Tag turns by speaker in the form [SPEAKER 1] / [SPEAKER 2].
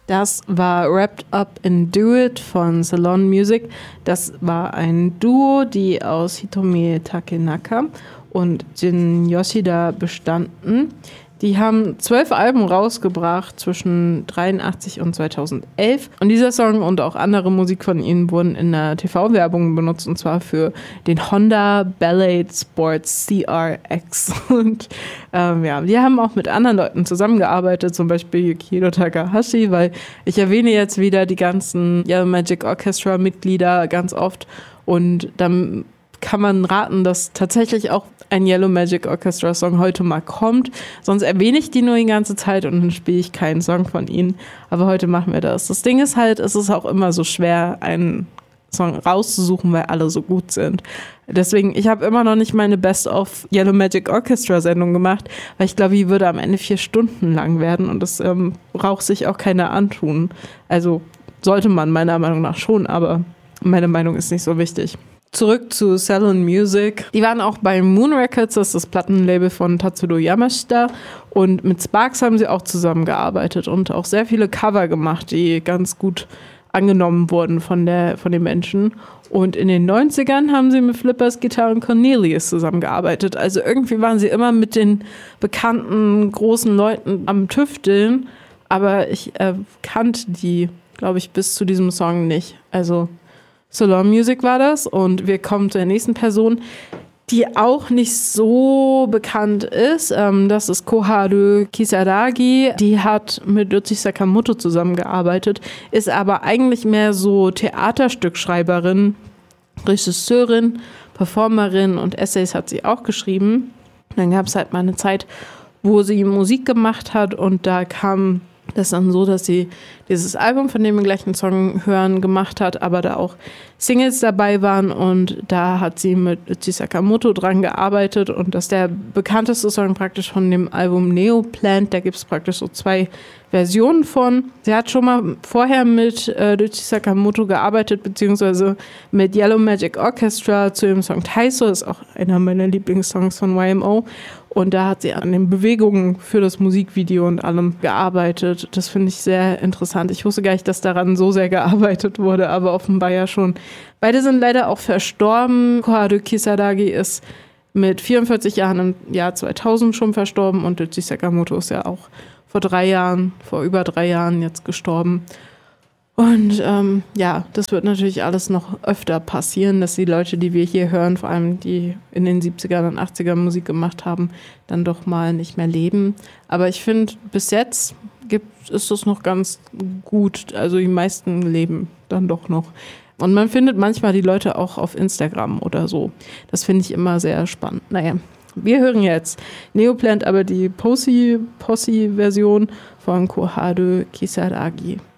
[SPEAKER 1] Das war Wrapped Up in Do It von Salon Music. Das war ein Duo, die aus Hitomi Takenaka und Jin Yoshida bestanden. Die haben 12 Alben rausgebracht zwischen 1983 und 2011. Und dieser Song und auch andere Musik von ihnen wurden in der TV-Werbung benutzt, und zwar für den Honda Ballade Sports CRX. Und die haben auch mit anderen Leuten zusammengearbeitet, zum Beispiel Yukihiro Takahashi, weil ich erwähne jetzt wieder die ganzen Yellow Magic Orchestra Mitglieder ganz oft. Und dann kann man raten, dass tatsächlich auch ein Yellow Magic Orchestra Song heute mal kommt. Sonst erwähne ich die nur die ganze Zeit und dann spiele ich keinen Song von ihnen. Aber heute machen wir das. Das Ding ist halt, es ist auch immer so schwer, einen Song rauszusuchen, weil alle so gut sind. Deswegen, ich habe immer noch nicht meine Best-of Yellow Magic Orchestra Sendung gemacht, weil ich glaube, die würde am Ende 4 Stunden lang werden und das braucht sich auch keiner antun. Also sollte man meiner Meinung nach schon, aber meine Meinung ist nicht so wichtig. Zurück zu Salon Music. Die waren auch bei Moon Records, das ist das Plattenlabel von Tatsudo Yamashita. Und mit Sparks haben sie auch zusammengearbeitet und auch sehr viele Cover gemacht, die ganz gut angenommen wurden von den Menschen. Und in den 90ern haben sie mit Flippers Guitar und Cornelius zusammengearbeitet. Also irgendwie waren sie immer mit den bekannten großen Leuten am Tüfteln. Aber ich kannte die, glaube ich, bis zu diesem Song nicht. Also Salon Music war das, und wir kommen zur nächsten Person, die auch nicht so bekannt ist. Das ist Koharu Kisaragi. Die hat mit Ryuichi Sakamoto zusammengearbeitet, ist aber eigentlich mehr so Theaterstückschreiberin, Regisseurin, Performerin und Essays hat sie auch geschrieben. Dann gab es halt mal eine Zeit, wo sie Musik gemacht hat, und da kam das dann so, dass sie dieses Album, von dem wir gleich einen Song hören, gemacht hat, aber da auch Singles dabei waren, und da hat sie mit Ryuichi Sakamoto dran gearbeitet, und das ist der bekannteste Song praktisch von dem Album Neoplant. Da gibt es praktisch so 2 Versionen von. Sie hat schon mal vorher mit Ryuichi Sakamoto gearbeitet, beziehungsweise mit Yellow Magic Orchestra zu dem Song Taiso, ist auch einer meiner Lieblingssongs von YMO. Und da hat sie an den Bewegungen für das Musikvideo und allem gearbeitet. Das finde ich sehr interessant. Ich wusste gar nicht, dass daran so sehr gearbeitet wurde, aber offenbar ja schon. Beide sind leider auch verstorben. Koharu Kisaragi ist mit 44 Jahren im Jahr 2000 schon verstorben, und Ryuichi Sakamoto ist ja auch vor über 3 Jahren jetzt gestorben. Und das wird natürlich alles noch öfter passieren, dass die Leute, die wir hier hören, vor allem die in den 70er und 80er Musik gemacht haben, dann doch mal nicht mehr leben. Aber ich finde, bis jetzt ist das noch ganz gut. Also die meisten leben dann doch noch. Und man findet manchmal die Leute auch auf Instagram oder so. Das finde ich immer sehr spannend. Naja, wir hören jetzt Neoplant, aber die Posse-Version von Koharu Kisaragi.